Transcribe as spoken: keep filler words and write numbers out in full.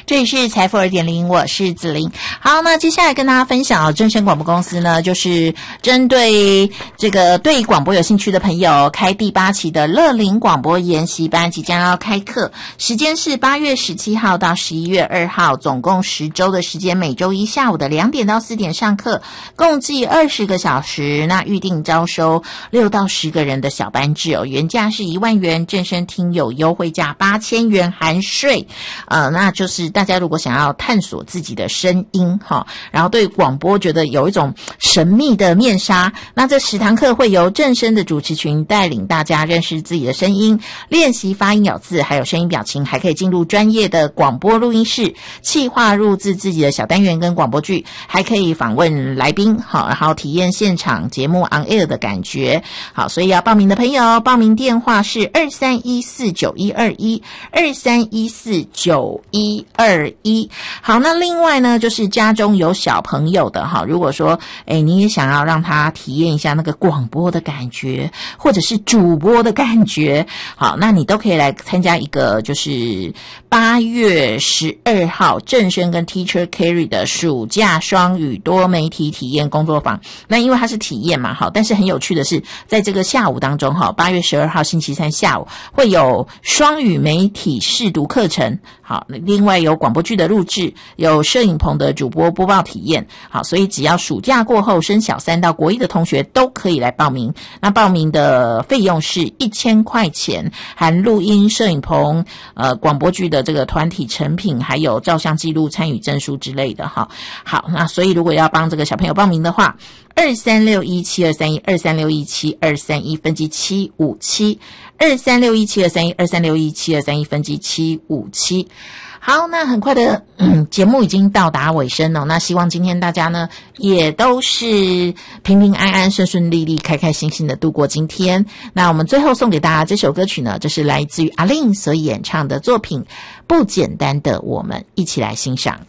这里是财富 二点零， 我是子琳。好，那接下来跟大家分享啊，正声广播公司呢，就是针对这个对广播有兴趣的朋友，开第八期的乐龄广播研习班即将要开课，时间是八月十七号到十一月二号，总共十周的时间，每周一下午的两点到四点上课，共计二十个小时。那预定招收六到十个人的小班制哦，原价是一万元，正声听友优惠价八千元含税。呃，那就是大家如果想要探索自己的声音哈，然后对广播觉得有一种神秘的面纱，那这十堂课会由正声的主持群带领大家认识自己的声音，练习发音咬字，还有声音表情，还可以进入专业的广播录音室，企划录制自己的小单元跟广播剧，还可以访问来宾好，然后体验现场节目 on air 的感觉。好，所以要报名的朋友，报名电话是二三一四九一二一 二三一四九一二一。好，那另外呢，就是家中有小朋友的哈，如果说诶你也想要让他体验一下那个广播的感觉，或者是主播的感觉，好，那你都可以来参加一个就是八月十二号正声跟 Teacher Carry 的暑假双语多媒体体验工作坊。那因为它是体验嘛，好，但是很有趣的是，在这个下午当中哈，八月十二号星期三下午会有双语媒体试读课程，好，另外有广播剧的录制，有摄影棚的主播播报体验，好，所以只要暑假过后升小三到国一的同学都可以来报名。那报名的费用是一千块钱，含录音、摄影棚、呃广播剧的这个团体成品，还有照相记录、参与证书之类的哈。好，那所以如果要帮这个小朋友报名的话，二三六一七二三一 二三六一七二三一分机七五七 二三六一七二三一 二三六一七二三一分机七五七。好，那很快的、嗯、节目已经到达尾声了，那希望今天大家呢也都是平平安安、顺顺利利、开开心心的度过今天。那我们最后送给大家这首歌曲呢，这是来自于阿令所演唱的作品《不简单的我们》，一起来欣赏。